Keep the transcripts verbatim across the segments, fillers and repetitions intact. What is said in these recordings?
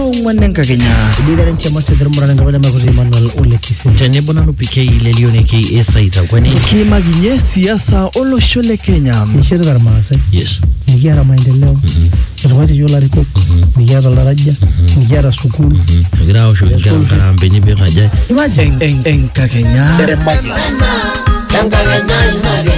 Mwanenka Kenya Bidara ntia masi dhurumurana ngabada makuzi Emmanuel Ole Kisim Tenebo nanu P K lelione K esa itakwani Kima ginye siasa olo shole Kenya Nishere garmasa Yes Nigiara maendeleo Rwati yola riko Nigiara laraja Nigiara sukulu Nigira o shole Nigiara karambe nibe kajay Imagine Enka Kenya Enka Kenya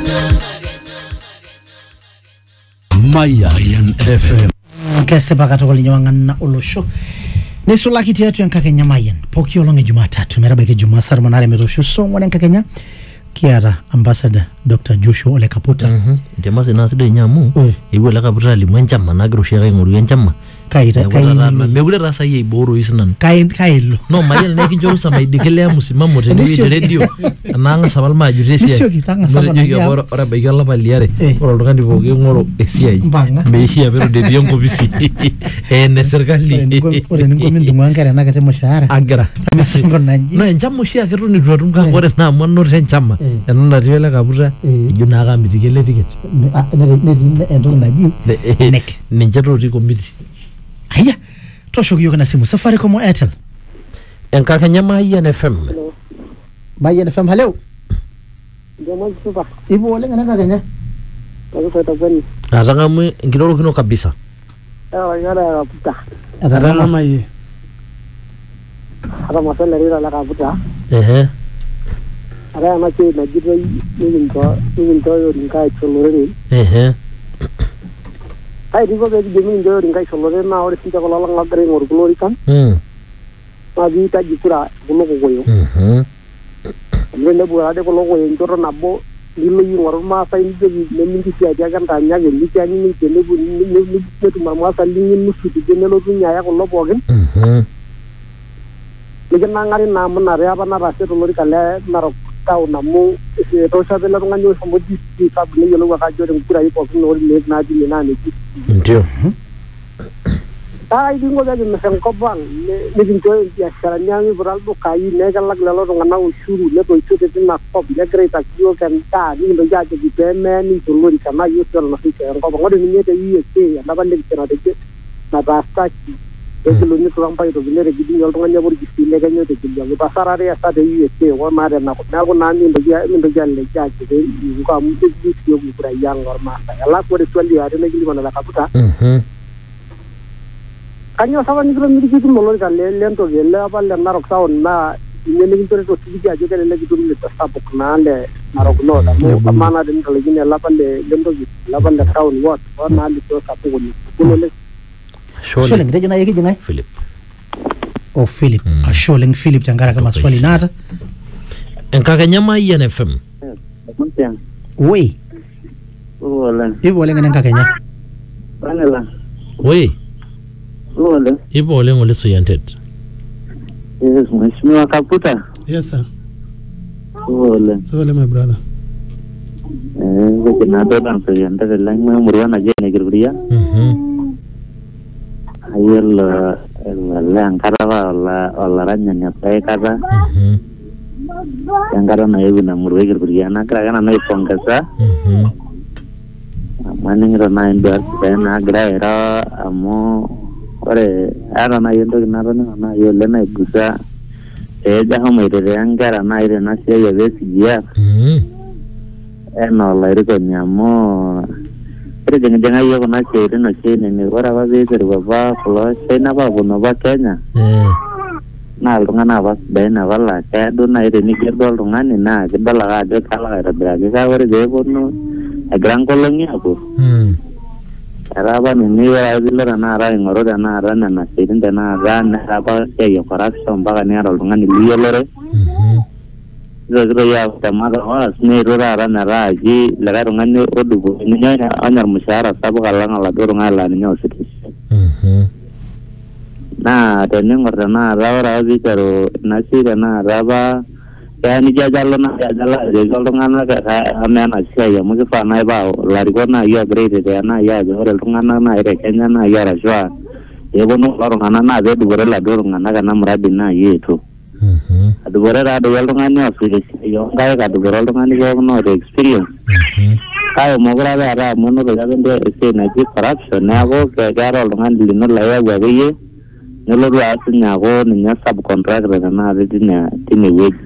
Mayan F M Kese baka toko linyawanga na olosho Nisula kiti yetu ya Nkakenya Mayan Poki olonge Jumatatu Meraba ke Jumasar manare merosho Songwa na Nkakenya Kiara Ambassador Doctor Joshua Ole Kaputa Mhm Ndemasi naside nyamu Iwe Ole Kaputa limwenchama Nagiru shaka inguru yenchama Kaita Kaita Megule rasa ye iboro isinan Kailo No Mayan neki njolu sama idikele musimamo Tenuwe radio Nanga sabal majuresi Nisio kitanga sabal majuresi Ora baiki ala paliare Ora lukandi poke ngoro esiai Meishi ya pero debi yongo bisi Ene serikali Ore ningo mindu mwangare Nakate moshahara Agara Masango nanji No enchamo shia keru ni tuwatunga Kore na mwano renchama Enona tiwele Kaputa Iju naga mitikele tiket Neti endo naji Nek Ninjato tiko miti Aya Tosho kiyo na simu Safari komo Airtel Enka Kenya Mayan F M Mayan F M hello Jamal super Ibu ole ngana Nkakenya Kwa takwani Azanga mwe ngiroro kino kabisa Ewa yara Kaputa Atana maye Hata masala rira la Kaputa Ehe Ara ya mache na jiro Niginto Niginto yo rinkai cholorere Ehe Hai diko begi jemi niginto rinkai cholorere na ore sinta kolala ngagare ngor glorikan Hmm Ma vita jikura Kuloko goyo Mhm Mwende buwa ade kuloko goyo Njoro nabo Nilo yu ngor maasa Nijegi Nemingi siya jaga Ntanyage Niki ani nike Nebu Nebu Marmasa Lingi nusu Tijenelo tunyaya kulopo wakin Mhm Niki nangari na munare Apa narase tulori kale Narok tau namu Tosha vela tunganyo Sambo disi Sabu ni yolo waka jore Mpura hipo Kunori mek na jini na neki Ndiyo Taa idingo jaji Mesenkopang Nikintoe Biashara nyami Buraldo kai Nega lag lalo Tungana ushuru Leto isote tina kop Negreta kiyo Kenta Nikindo jaji Kipeme Ni tulori Kana yusel Nasike Nkopang Ode ninyete U S A Napa negi Kena teke Natastaki Ekilo ni tulampa ito Vinere gidi Yol tunganya Buri kisi Nega nyote kili Yangi pasara rea Sade U S A Wamare nako Nago nani Mindo jale jaji Yuka mute Kisi yogu Kura yang Ormasa Yala kwa Swali ya Rene gili Wana Kaputa Mhm Kanyo sawa nikro mirikitu molori ka le lento ge le apa le narok saon na nyene kintore to tiki ajo kele le kitu le tasapok na le narok no da mo amana den kale gine lapa le lento ge lapa le saon what wa na le to sapo ni kuno le Shole ngite jina yeki jina Philip Oh Philip A shole Philip Tangara kama swali nata Enka Kenya Mayan F M Mtiang Wei Wala Ibu ole ngana Nkakenya Wala Wei Wala Ibo ole ngole suyanted Yes mheshimiwa Kaputa Yes, sir. Wala So, my brother. Eh kina to dan so yanda la ngma muriana je ne girbiya Mhm ayel la angkara la la ranya nya pai kada Mhm angkara na yebu na murwe girbiya na kra kana na ipongasa Mhm maning rana indar na gra era amo ore ara na yendo na rana na yole na gusa e ja ho mere angara na ire na sia ya besi ya Mhm eno la ire ko nyamo ire jeng jeng ayo na chere no chene ni ora ba be zer baba flo chena ba bono ba Kenya Eh na lungana ba be na wala ka do na ire ni gerdo lungani na ke bala ga de kala ga bra ke ka ore de bono e gran kolongi aku Hmm Araba ni ni wa zilera na ara ngoro da na ara na na sirin da na ara na apa ke yo corruption baga ni ara ngani liyo lore Mhm zero ya tamara wa ni rora ara na ra ji lara ngani odu ni nya anyar musyara sabu kala ngala do ngala ni nyo sitis Mhm na da ni ngor da na ara ra bi karo na si da na ara ba ya ni jajalo na jajala je gol ngana ka amena sia ya mu fa na ba lari ko na ya grade de na ya je ore ngana na ire Kenya na ya rajwa e bono laro ngana na de dubare la do ngana kana muradi na yeto Mhm dubare ra do yalo ngani afile yo ngai ka dubare lo ngani ko no experience Mhm kayo mo gra ra mono do ga bende se na ki corruption na go ke garo lo ngani no la ya ga ye nelotu aasinya aaku ninye subcontractor tenakata tine tine wueji.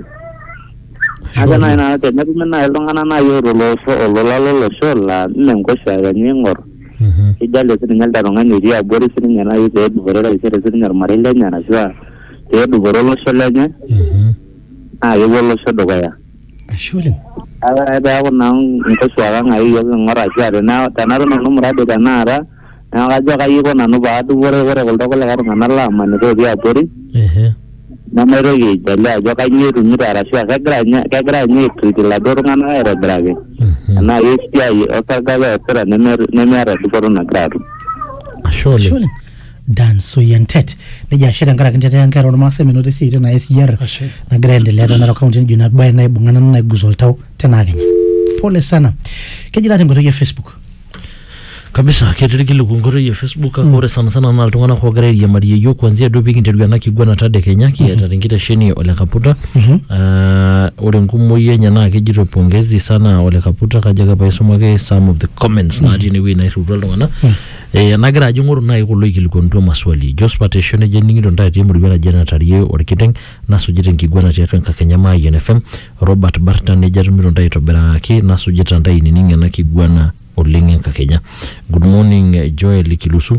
Ake nai naa tenetumi nai iltung'anak nai ootolosho olola lolosho laa mee nkoshuak enye ing'orr. Kijalie sininye elde tung'ani otii abori sininye nai peedupore taisere sininye ormarei lenye arashu aa peedupore olosho lenye naa kepuo olosho dukuya. Ashe oleng. Ake peeku naa nkoshuak ang' ake iyiok king'orr ashu aa tenatum nanu mradi tenakata neeku kajo kai aiko nanu paadupore ore kuldo kulikae tung'anak laamanita otii abori nemaitoki aijalie ajo kanyioo etumito arashu aa kegira nye kegira nye aitreat iladuo tung'anak aitobiraki enaa kesiai osargaba eesita nemeeta dupoto nagira atum. Ashe oleng. Dan Soyentet nejia ashe tenkaraki ntetea nkera ormaasai menoto esiai tena S G R nagira aendelea te Narok County nijio nabaye naibung'ana naiguza oltau tena Kenya. Pole sana. Kejira tenkoitoi ya Facebook. Kabisa ketirikiliku nkoitoi ya Facebook mm. Ore sana sana na iltung'anak oogira airiamarie yiok kuanzia duo pikinteru ena kiguana tadekenya kiata tenkitesheni Ole Kaputa. Uh, ore nkumoi enye naa kejito pongezi sana Ole Kaputa kajo ake paisumaki some of the comments natii inewueji nairutua iltung'anak. Eh, nagira ajo ng'oru nai kulo ikilikuanutua maswali. Josphat Esho nejo ening'ito ntae etii emurua naji enatarie orkiteng nasujita enkiguana tiatua Enkakenya Mayian F M. Robert Barton nejo atumito ntae aitobiraki nasujita ntae inining ena kiguana oleng Enkakenya. Good morning Joel Kilusu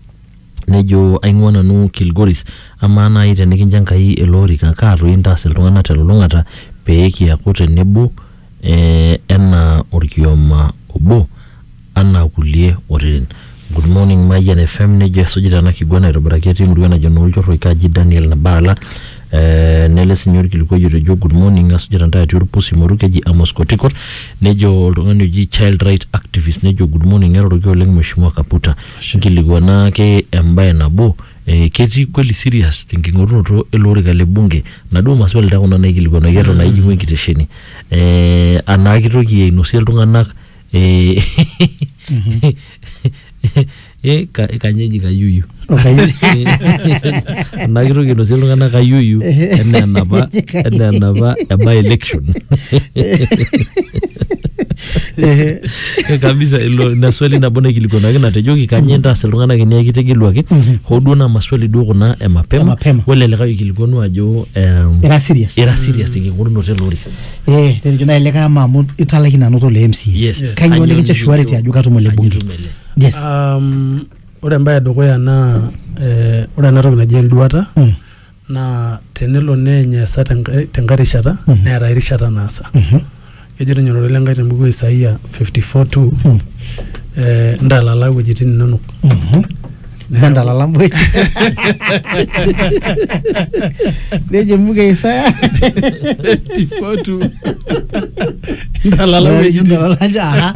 nejo aing'ua nanu Kilgoris amaa nai tenikincho Enkai eloorika kaatoi intaas iltung'anak telulung'ata pee kiaku tenebo eh, enaa orkioma obo anaa kulie oreren. Good morning Mayian F M nejo esujita ena kiguana aitobiraki etii emurua najo noolchorroi kaji Daniel Nabala. Uh, nele sinyor kilikuwa yotejo good morning asujita ntae atii orpusi moru keji Amos Kotikot nejo oltung'ani oji child right activist nejo good morning eroroki oleng Mheshimiwa Kaputa nkilikuana ke embaye nabo eh, ketii kweli serious tenking'orunoto elorika le bunge naduo maswali takuna naikilikuana keto naijing'u enkitesheni eh, anaa kitoki ainosie iltung'anak eh, eh ka kanyeji kayuyu okay na kiro kino selo kana kayuyu ene naba ene naba aba election eh kabisa ilo na swali na bona kilikona kina tejoki kanyenda selungana kini kitegelwaki hodo na maswali do kuna e mapema wale le kayo kilikonu ajo era serious era serious ngikuru no telori eh tejo na ile kama mu italaki na noto le M C yes kanyo ne kicha surety ajo katumole bungi yes um ore mbaya dukuya na eh ore na toki naji enduata mm. na tenelo nenye sa tengarishata mm -hmm. na rairishata nasa mhm mm yejere nyoro lenga tembugo Isaia fifty-four two mm. eh ndalala wejitin nonok mhm mm ndalala mbwe neje mbugo Isaia fifty-four two ndalala wejitin ndalala ja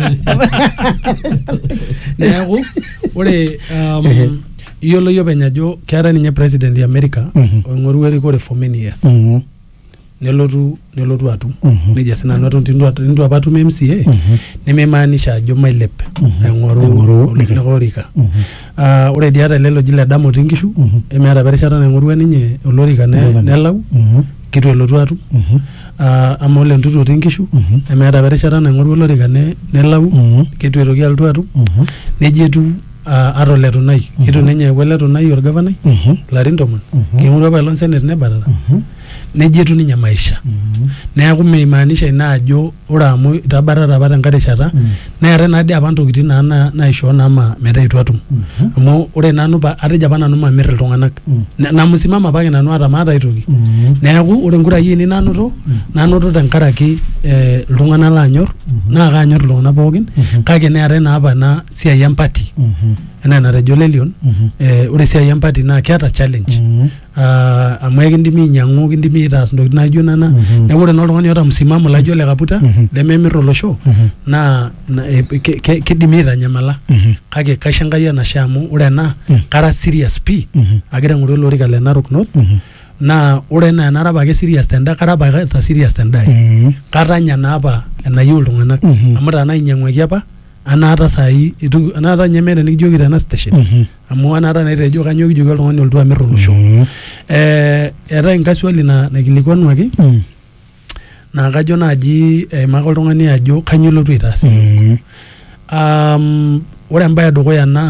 nego ore um yolo yobenyajo kera ninye president ya America ongoru erikore for many years mhm nelotu nelotu atu neje sina noto tindwa tindwa batu M C A nememaanisha ajo mailep engoro olorika ah ore diata lelo jile damo tingishu emeata perishata nengorua ninye olorika nelau kitu elotu atu ah amole ntutu tingishu emeata perishata nengorua olorika nelau kitu eroki altu atu nejetu aroletu nai kitu nenye weletu nai orgavanai larin tomon kingorua bailon senate nebarara nejetu ninye maisha mm-hmm. neeku meimaanisha ina ajo ore amu itabarara apa tenkarishata mm-hmm. neere nadi apa ntokitin naa naisho nama metaitu atum mm-hmm. amu ore nanu atejo apa nanu mamirr iltung'anak mm-hmm. namusimama apake nanu ata maata aitoki mm-hmm. neeku ore nkurai ainei nanoto mm-hmm. nanoto tenkaraki eh, iltung'anak laanyor mm-hmm. naa kaanyor iltung'anak pookin mm-hmm. kake neere naa apa na siai empati mm-hmm. ena natejo Lelion mm-hmm. eh, ore siai empati naa keeta challenge mm-hmm. uh, amu ekindimi ainyang'u kindimi aitaas ntokitin naijo nana mm-hmm. neeku ore naa oltung'ani oota msimamo laijo Ole Kaputa mm-hmm. lememirr olosho mm-hmm. naa kidimi aitanyamala mm-hmm. kake kaishangai enashe amu ore ena mm-hmm. kara serious p mm-hmm. agira ng'oru olorika le Narok North mm-hmm. na ore na naraba ake serious tenda karaba ake ta serious tenda mm-hmm. katanya naapa enayieu iltung'anak mm-hmm. amu tana inyang'uaki apa anata sai itu anata nyemere nikijoki tena station mm-hmm. amu anata naitejo kanyo kijoki oltung'ani oltu amirr olosho mm-hmm. eh era inkaswali na nakilikwanuaki mm-hmm. na kajo naji eh, maka oltung'ani ajo kanyo lotu aitaas mm-hmm. um ore embaye dukuya na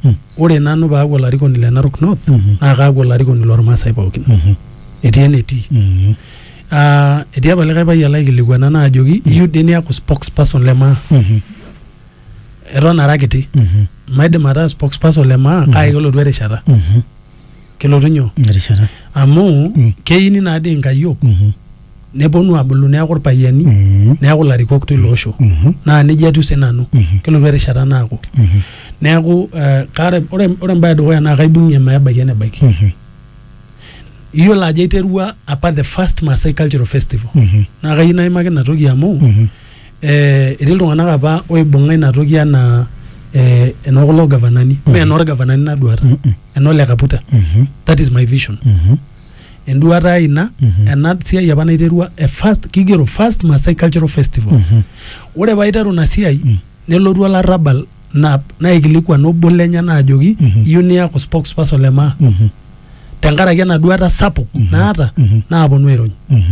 ore nanu paaku olarikoni le Narok North naa kaaku olarikoni lormaasai pookin etii enetii. Ah, etii apa likae payian laikilikwana naa ajoki iyieu dii niaku spokesperson le maa. Eton ara kiti maidim ataa spokesperson le maa kake kelotu erishata. Kelotu nyoo? Erishata. Amu keini naadii inkayiok neponu abulu neaku irpayiani neaku larikok tilo osho. Naa nejia etiu sinanu kelotu erishata naaku. Neaku kare ore ore embaye edukuya naa kaibung'ie mebaiki enebaiki. Iyiolo ajo iterua apa the first Maasai Cultural Festival. Naa kayieu naimaki ina toki amu eh etii iltung'anak apa oibung'a ina toki enaa eh enokulo gavanani. Mee enorgavanani naduata. Enole Kaputa. That is my vision. Enduata ina ena siai apa naiterua a first kigero first Maasai Cultural Festival. Ore paiteru ina siai nelotu olarrabal na naikilikuan obo lenye naajoki iyieu niaku spokesperson le maa. Tenkaraki enaduata sapuk naata naaponu airony.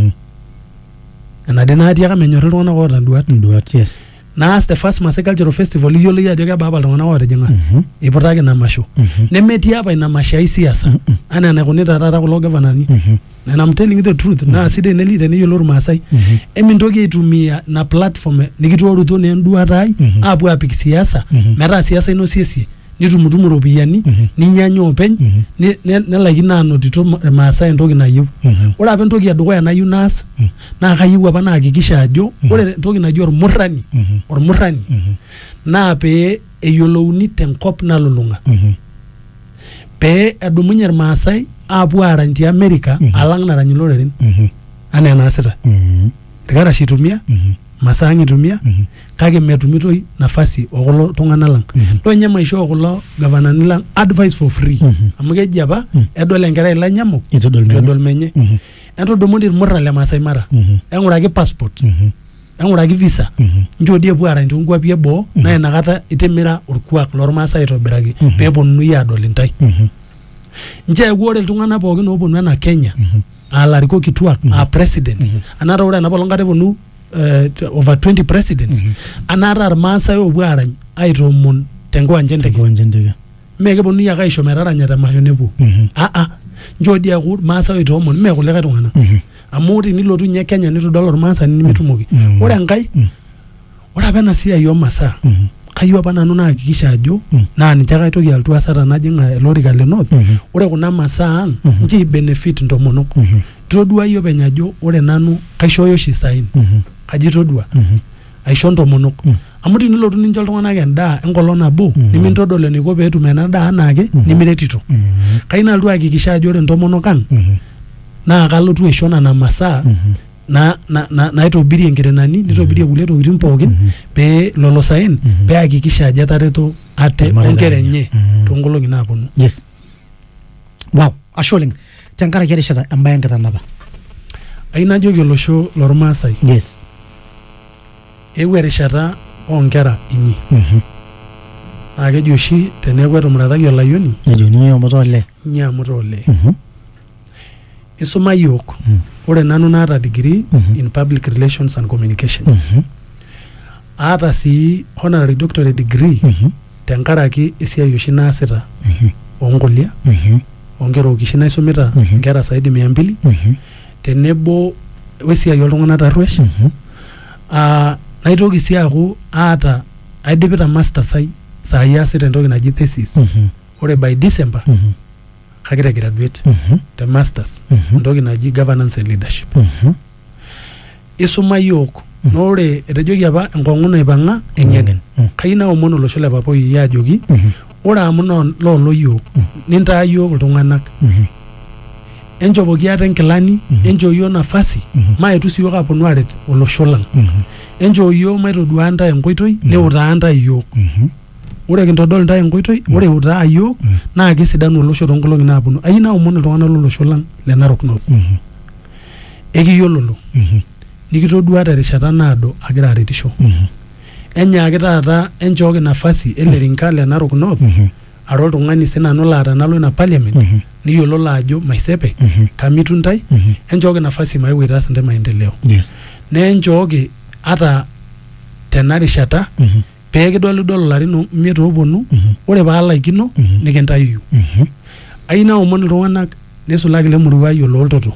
Enade natii ake menyorr iltung'anak oota nduat. Nduat, yes. Naas the first Maasai Cultural Festival iyiolo ajo kebaa apa iltung'anak ootijing'a. Iputaki ina masho. Nemetii apa ina masho ai siasa. Anaa enaikunita taata kulo gavanani. And I'm telling you the truth. Naa sidai neli teneyiolo irmaasai. Emintoki aitumia na platform nikitoorutuo naa enduata ai aapuo apik siasa metaa siasa ino siesie. Nitumutumu ropiyiani ninyanya openy nelaikino anotito irmaasai entoki nayieu. Ore apa entoki edukuya nayieu naas naa kayieu apa naakikisha ajo ore entoki naji ormurrani ormurrani naa pee eyiolouni tenkop nalulung'a. Pee edumunye irmaasai aapuo aarany te America alang narany iloreren anaa enaasita. Irkarash itumia masaa ang' itumia kake metumitoi nafasi okulo tung'anak lang. Nto nye maisho okulo gavanani lang advice for free. Amu keji apa edol enkerai ilanyamuk edol menye. Entudumuni irmurran le Maasai Mara. Eng'uraki passport. Eng'uraki visa. Nchoo dii epuo aarany toonkuapi eboo naa inakata itimira orkuak lormaasai aitobiraki peeponunui aadol intai. Nche eeku ore iltung'anak pookin ooponu ena Kenya aa larikok kituak aa presidents anata ore enapa olong' kata eponu Uh, over twenty presidents anata irmaasai opuo aarany aitoomon tenkiwanja enteke. Mee keponunui ake aisho metaranya temasho nepuo. Ah ah nchoo dii eeku irmaasai oitoomon mee kulikae tung'anak. Amu tenilotu nye Kenya nitodol irmaasani nimitumoki. Ore enkae ore apa ena siai oomasaa kayieu apa nanu naakikisha ajo naa ninche ake aitoki alotu aas ata najing'a elorika le North. Ore kuna masaa ang' nche i-benefit intomonok. Todua iyiok penye ajo ore nanu kaishooyo oshi sain. Kaji todua aisho ntomonok. Amu tenilotu nincho iltung'anak endaa enkolong' nabo nimintodol eniko peetum ena daa anaake nimiretito. Kayieu nalotu ahakikisha ajo ore ntomonok ang' naa kalotu aisho nena masaa na na naitobirie enkirenani nitobirie kulie tokitin pookin pee lolo saen pee ahakikisha ajo etareto ate onkera enye toonkolong'i naaponu. Yes. Wow, ashe oleng. Tenkaraki erishata embaye enkitanapa. Ayieu najoki olosho lormaasai. Yes. Eewuo erishata oonkera inyi. Naa keji oshi teneeku etumurataki olayioni ejoni nyomoto olee. Nyamuta olee. Isuma yiok. Ore nanu naata degree in public relations and communication. Aata sii honorary doctorate degree tenkaraki esiai oshi naasita oonkolia onkera okishi naisumita nkera saidi mia mbili tenebo wesiai oltung'anak tarruesh. Ah naitoki sii aaku aata aidipita masters ai saai aasita entoki naji thesis. Ore by December kagira graduate te masters entoki naji governance and leadership. Isuma yiok naa ore etejoki apa enkong'u naipang'a eng'en. Kayieu naomon olosho le Papoi ajoki ore amu loolo yiok nintaa yiok iltung'anak. Enchopoki ate nkilani enchoo yiok nafasi maetu siyiok aponu aret olosho lang. Enchoo yiok maitodua ntae enkoitoi neutaa ntae yiok. Ore kintodol ntae enkoitoi ore eutaa yiok naa kesidanu olosho toonkolong'i naaponu. Ayieu naomon iltung'anak lolosho lang le Narok North. Ekiyiololo. Nikitodua terishata naado agira aretisho. Enyaaki taata enchooki nafasi ele rinka le Narok North ara oltung'ani sinanu laata nalo ina parliament niyiololo ajo maisepe kamitu ntae enchooki nafasi maeu aitaas ntae maendeleo. Neenchooki ata tena rishata pee kidol dol larin miet ooponu ore paalaikino nikintayu ai naomon iltung'anak nisulaki le murua yiolo oltoto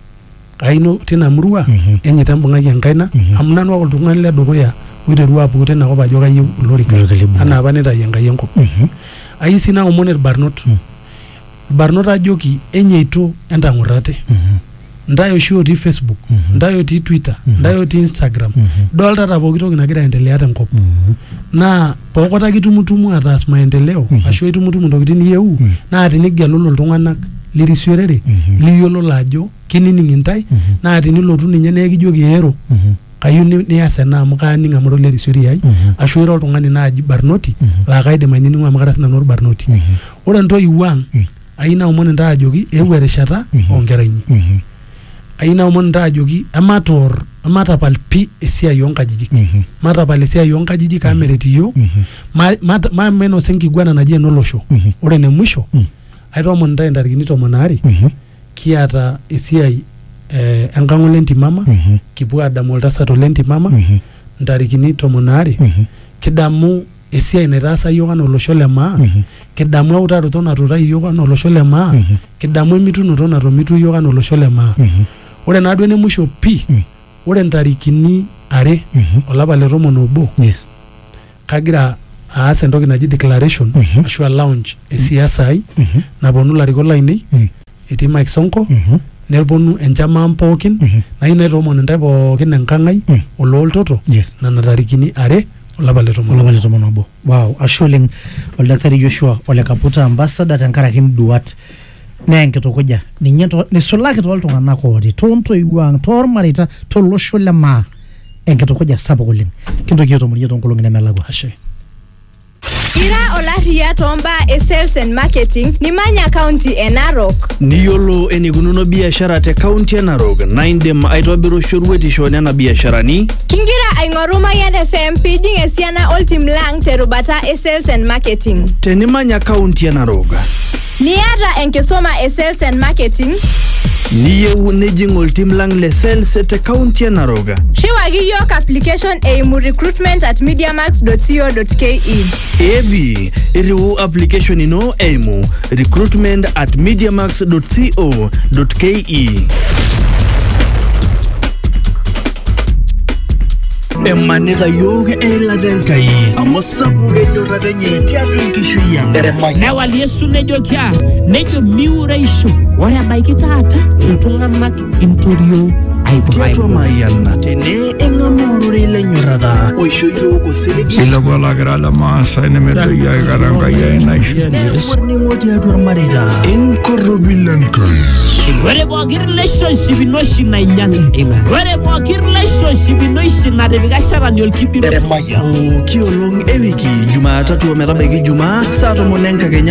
aino tina murua enye tambung'aki enkaina amu nanu ake oltung'ani le dukuya oiterua apuku tina kop ajo kayieu olorika anaa apa nitayu Enkai enkop ai sii naomon irbarnot irbarnot ajoki enyeito entang'urrate ntae oshi otii Facebook ntae otii Twitter ntae otii Instagram dolta ta pooki toki nagira aendelea tenkop naa pookota kitumutumu ataas maendeleo ashu itumutumu ntokitin niyieu naa tinigelu iltung'anak lirisiorere liyiolo ajo kinining intae naa tinilotu ninye nekijoki ero kayieu nias ena amu kaaning amu lerisiori ai ashu ira oltung'ani naaji barnoti laa kaidim ainining'u amu kara sinanu orbarnoti ore ntoiwuo ang ai naomon ntae ajoki eewuo erishata oonkera inyi ai naomon ntae ajoki ematoor ematapal pi esiai oonkajijik matapal esiai oonkajijik amu eret iyiok mainosa enkiguana naji enolosho ore ene musho aitoomon ntae ntarikini tomon aare kiata esiai enkang'o lentimama kipuo aadamu oltasat lentimama ntarikini tomon aare kidamu esiai naitaasa yiok anaa olosho le maa kidamu eutaroto natuuta yiok anaa olosho le maa kidamu emitunoto natomitu yiok anaa olosho le maa ore naaduo ene musho pi ore ntarikini are olapa le tomon obo kagira aas entoki naji declaration ashu a launch esiasa ai naponu larikok lainei etii Mike Sonko neponu enchama ang pookin nayieu naitoomon ntae pookin enkang' ai olooltoto nana tarikini are olapa le tomon olapa le tomon obo wow ashe oleng oldakitari Joshua Ole Kaputa ambassador tenkaraki nduat naa enkitukuja ninye nisulaki tooltung'anak ooti toontoiwuo ang toormareita tolosho le maa enkitukuja sapuk oleng kintoki aitomorie toonkolong'i nemelakwa ashe Ira olaria tomba e sales and marketing nimanya county e Narok. Niyiolo enikununo biashara te county e Narok na indim aitobiru shoruetisho nena biasharani. Kingira aing'oru Mayan F M pijing esiana oltim lang terubata e sales and marketing. Tenimanya county e Narok. Niata enkisoma e sales and marketing. Niyieu nejing oltim lang le sales te county e Narok. Riwaki yok application eimu recruitment at mediamax dot co dot ke. Ebi, iriu application ino eimu recruitment at mediamax dot co dot ke. Emanita yoge ela denkai amosabu genyo radenye tiatu nkishuya na wali Yesu nejo kya nejo miureisho ora baikitata mtungamak intorio tiatu mayana tene engamoro ile nyorada oisho yogo siligi silabo la grala masa ne medo ya garanga ya naisho warni ngoti atu marita enkorobilankai wore bo relationship no shina inyane wore bo relationship no shina rebigashara nyol kibiro kiolong ewiki Jumatatu ometabaiki Jumaa saa tomon enkakenya